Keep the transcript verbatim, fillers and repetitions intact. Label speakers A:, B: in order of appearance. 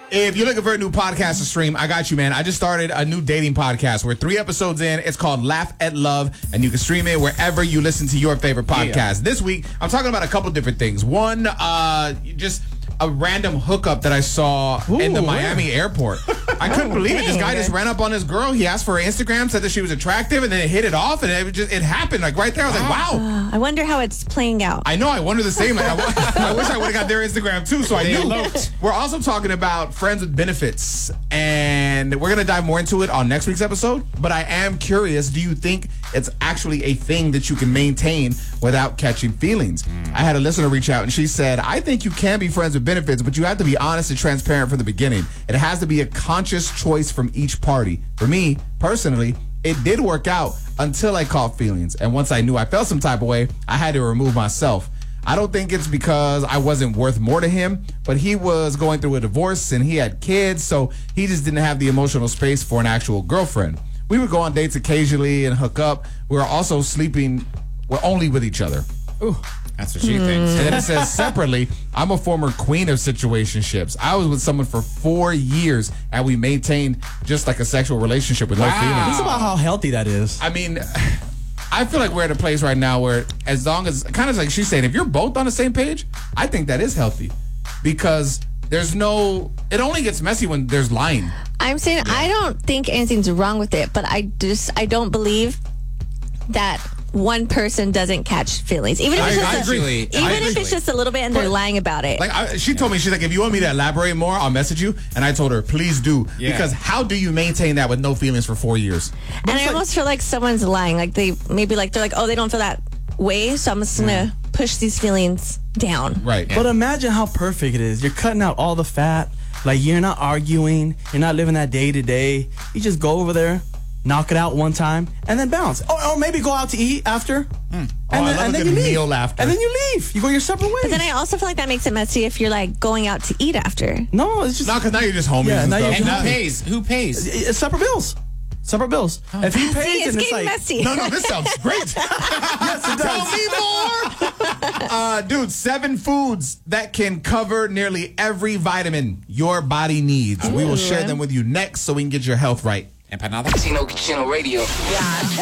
A: If you're looking for a new podcast to stream, I got you, man. I just started a new dating podcast. We're three episodes in. It's called Laugh at Love, and you can stream it wherever you listen to your favorite podcast. Yeah. This week, I'm talking about a couple different things. One, uh, just a random hookup that I saw Ooh, in the Miami where? airport. I couldn't believe it. This guy just ran up on this girl. He asked for her Instagram, said that she was attractive, and then it hit it off, and it just it happened like right there. I was like, wow.
B: Uh, I wonder how it's playing out.
A: I know. I wonder the same. Like, I, I wish I would have got their Instagram too, so I knew. We're also talking about friends with benefits, and we're gonna dive more into it on next week's episode. But I am curious. Do you think it's actually a thing that you can maintain without catching feelings? Mm. I had a listener reach out, and she said, I think you can be friends with benefits, but you have to be honest and transparent from the beginning. It has to be a conscious choice from each party. For me, personally, it did work out until I caught feelings. And once I knew I felt some type of way, I had to remove myself. I don't think it's because I wasn't worth more to him, but he was going through a divorce and he had kids, so he just didn't have the emotional space for an actual girlfriend. We would go on dates occasionally and hook up. We were also sleeping well, only with each other.
C: Ooh. That's what she mm. thinks.
A: And then it says separately, I'm a former queen of situationships. I was with someone for four years, and we maintained just like a sexual relationship with wow. no feelings.
D: Think about how healthy that is.
A: I mean, I feel like we're at a place right now where as long as, kind of like she's saying, if you're both on the same page, I think that is healthy. Because there's no, it only gets messy when there's lying.
B: I'm saying yeah. I don't think anything's wrong with it, but I just, I don't believe that one person doesn't catch feelings, even if it's, I, just, I a,
A: agree.
B: Even
A: I
B: if
A: agree.
B: it's just a little bit and they're lying about it.
A: Like I, she told me, she's like, if you want me to elaborate more, I'll message you. And I told her, please do, yeah. because how do you maintain that with no feelings for four years?
B: And I like, almost feel like someone's lying. Like they maybe like they're like, oh, they don't feel that way, so I'm just gonna yeah. push these feelings down.
A: Right.
D: Yeah. But imagine how perfect it is. You're cutting out all the fat. Like you're not arguing. You're not living that day to day. You just go over there, knock it out one time, and then bounce. Or, or maybe go out to eat after.
A: Mm. Oh,
D: and
A: I
D: then,
A: love
D: and
A: a
D: then
A: good
D: you leave.
A: meal after.
D: And then you leave. You go your separate ways.
B: But then I also feel like that makes it messy if you're like going out to eat after.
D: No, it's just
A: no, because now you're just homies.
D: Yeah,
A: and
D: now
A: stuff.
C: And
D: you're
C: who pays? Who pays?
D: It's separate bills. Separate bills. Oh. If he pays,
B: See, it's
D: and
B: getting
D: it's like
B: messy.
A: No, no, this sounds great. Yes, it does. Tell me more. uh, dude, seven foods that can cover nearly every vitamin your body needs. Ooh. We will share them with you next so we can get your health right.
C: Empanada.
E: Chino, Chino Radio. Yeah.